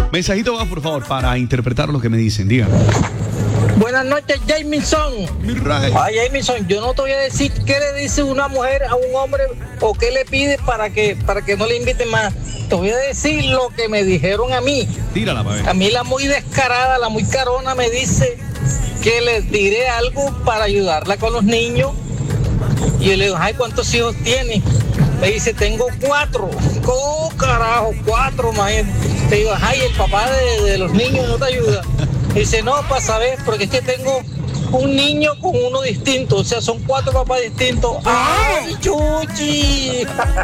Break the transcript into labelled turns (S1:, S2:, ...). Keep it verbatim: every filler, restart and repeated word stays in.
S1: Mensajito más, por favor, para interpretar lo que me dicen. Díganme.
S2: Buenas noches, Jamison.
S1: Mi rey.
S2: Ay, Jamison, yo no te voy a decir qué le dice una mujer a un hombre o qué le pide para que, para que no le inviten más. Te voy a decir lo que me dijeron a mí.
S1: Tírala, pa' ver.
S2: A mí la muy descarada, la muy carona me dice que les diré algo para ayudarla con los niños. Y yo le digo, ay, ¿cuántos hijos tiene? Me dice, tengo cuatro. Oh, carajo, cuatro, imagínate. Le digo, ay, el papá de, de los niños no te ayuda. Dice, no, para saber, porque es que tengo un niño con uno distinto. O sea, son cuatro papás distintos. ¡Ay, chuchi!